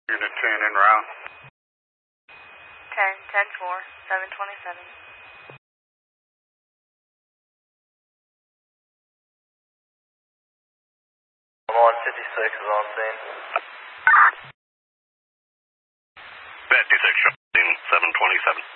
Unit 10 en route. 10-4, 727. I'm on 56 is on scene. 56, 727.